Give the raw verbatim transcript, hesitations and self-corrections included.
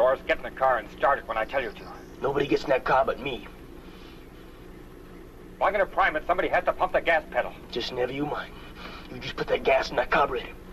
Boris, get in the car and start it when I tell you to. Nobody gets in that car but me. If I'm gonna prime it, somebody has to pump the gas pedal. Just never you mind. You just put that gas in that carburetor.